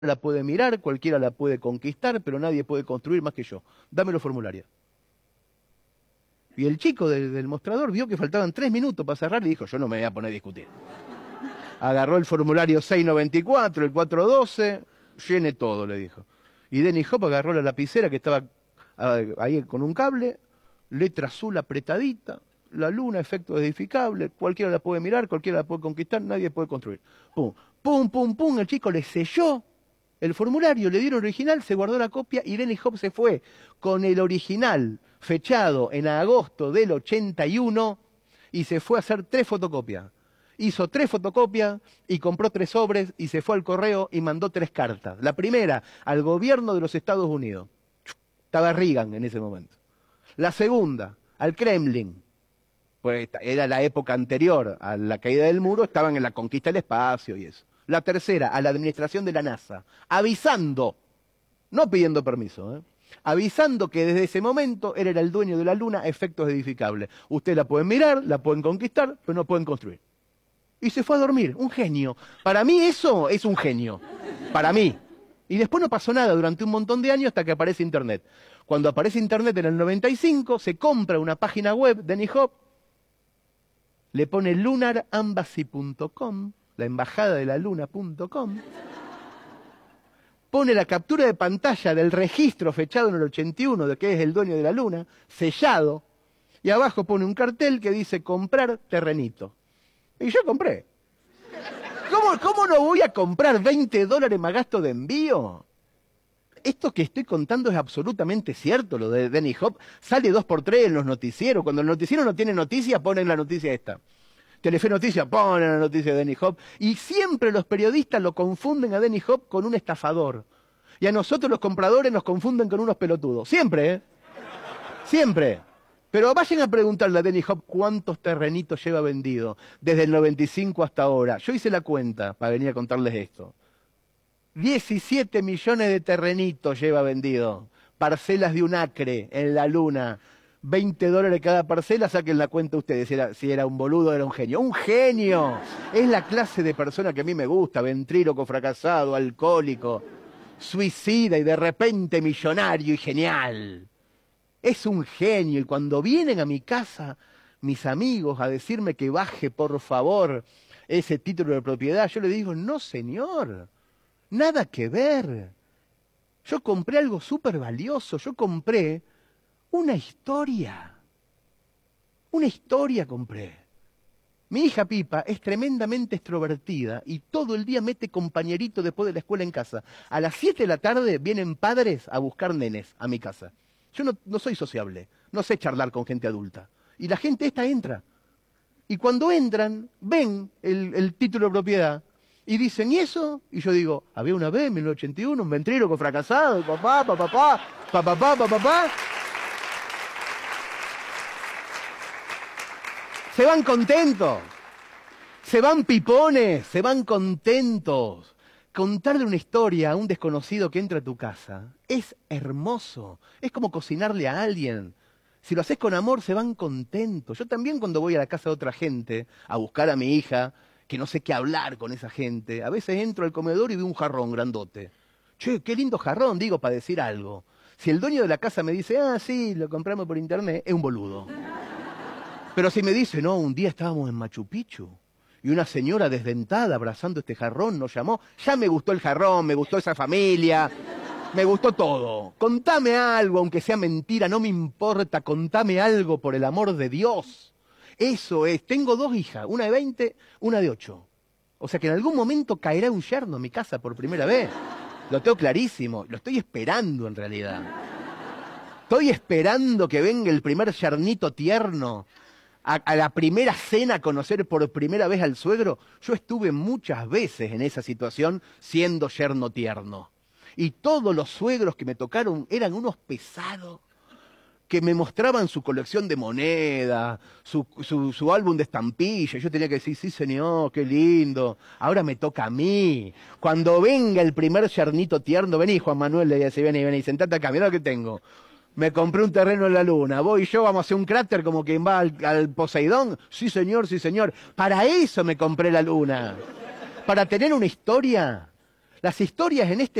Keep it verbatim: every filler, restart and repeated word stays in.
la puede mirar, cualquiera la puede conquistar, pero nadie puede construir más que yo. Dame los formularios. Y el chico de, del mostrador vio que faltaban tres minutos para cerrar y dijo, yo no me voy a poner a discutir. Agarró el formulario seiscientos noventa y cuatro, el cuatrocientos doce, llene todo, le dijo. Y Denny Hop agarró la lapicera que estaba ahí con un cable, letra azul apretadita, la luna, efecto edificable, cualquiera la puede mirar, cualquiera la puede conquistar, nadie puede construir. Pum, pum, pum, pum, el chico le selló el formulario, le dieron original, se guardó la copia y Denny Hop se fue con el original fechado en agosto del ochenta y uno y se fue a hacer tres fotocopias. Hizo tres fotocopias y compró tres sobres y se fue al correo y mandó tres cartas. La primera, al gobierno de los Estados Unidos. Estaba Reagan en ese momento. La segunda, al Kremlin. Pues era la época anterior a la caída del muro, estaban en la conquista del espacio y eso. La tercera, a la administración de la NASA, avisando, no pidiendo permiso, ¿eh? avisando que desde ese momento él era el dueño de la luna, efectos edificables. Ustedes la pueden mirar, la pueden conquistar, pero no pueden construir. Y se fue a dormir, un genio. Para mí eso es un genio, para mí. Y después no pasó nada durante un montón de años hasta que aparece Internet. Cuando aparece Internet en el noventa y cinco, se compra una página web, Denny Hop, le pone lunar embassy punto com, la embajada de la luna punto com, pone la captura de pantalla del registro fechado en el ochenta y uno de que es el dueño de la luna, sellado, y abajo pone un cartel que dice comprar terrenito. Y yo compré. ¿Cómo, cómo no voy a comprar veinte dólares más gasto de envío? Esto que estoy contando es absolutamente cierto, lo de Denny Hop. Sale dos por tres en los noticieros. Cuando el noticiero no tiene noticia, ponen la noticia esta. Telefe Noticias ponen la noticia de Denny Hop. Y siempre los periodistas lo confunden a Denny Hop con un estafador. Y a nosotros los compradores nos confunden con unos pelotudos. Siempre, ¿eh? Siempre. Pero vayan a preguntarle a Denny Hop cuántos terrenitos lleva vendido desde el noventa y cinco hasta ahora. Yo hice la cuenta para venir a contarles esto. diecisiete millones de terrenitos lleva vendido. Parcelas de un acre en la luna. veinte dólares cada parcela, saquen la cuenta ustedes. Si era, si era un boludo o era un genio. ¡Un genio! Es la clase de persona que a mí me gusta. Ventríloco, fracasado, alcohólico, suicida y de repente millonario y genial. Es un genio y cuando vienen a mi casa mis amigos a decirme que baje por favor ese título de propiedad, yo le digo, no señor, nada que ver. Yo compré algo súper valioso, yo compré una historia. Una historia compré. Mi hija Pipa es tremendamente extrovertida y todo el día mete compañerito después de la escuela en casa. A las siete de la tarde vienen padres a buscar nenes a mi casa. Yo no, no soy sociable, no sé charlar con gente adulta. Y la gente esta entra. Y cuando entran, ven el, el título de propiedad y dicen, ¿y eso? Y yo digo, había una vez, en mil novecientos ochenta y uno, un ventríloco fracasado, papá, papá, papá, papá, papá, papá. Se van contentos, se van pipones, se van contentos. Contarle una historia a un desconocido que entra a tu casa es hermoso. Es como cocinarle a alguien. Si lo haces con amor, se van contentos. Yo también cuando voy a la casa de otra gente a buscar a mi hija, que no sé qué hablar con esa gente, a veces entro al comedor y veo un jarrón grandote. Che, qué lindo jarrón, digo, para decir algo. Si el dueño de la casa me dice, ah, sí, lo compramos por internet, es un boludo. Pero si me dice, no, un día estábamos en Machu Picchu y una señora desdentada abrazando este jarrón nos llamó. Ya me gustó el jarrón, me gustó esa familia, me gustó todo. Contame algo, aunque sea mentira, no me importa, contame algo por el amor de Dios. Eso es, tengo dos hijas, una de veinte, una de ocho. O sea que en algún momento caerá un yerno en mi casa por primera vez. Lo tengo clarísimo, lo estoy esperando en realidad. Estoy esperando que venga el primer yernito tierno. A, a la primera cena, a conocer por primera vez al suegro. Yo estuve muchas veces en esa situación siendo yerno tierno. Y todos los suegros que me tocaron eran unos pesados que me mostraban su colección de monedas, su, su, su álbum de estampillas. Yo tenía que decir, sí señor, qué lindo. Ahora me toca a mí. Cuando venga el primer yernito tierno, vení Juan Manuel, le decía, vení, vení, sentate acá, mirá lo que tengo. Me compré un terreno en la luna, voy y yo, vamos a hacer un cráter como quien va al, al Poseidón. Sí señor, sí señor. Para eso me compré la luna. Para tener una historia. Las historias en este